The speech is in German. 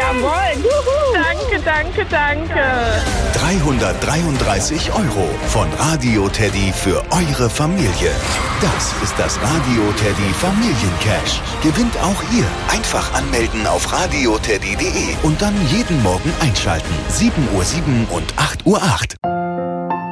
Jawohl. Juhu. Danke. 333 € von Radio Teddy für eure Familie. Das ist das Radio Teddy Familiencash. Gewinnt auch ihr. Einfach anmelden auf radioteddy.de und dann jeden Morgen einschalten. 7:07 und 8:08.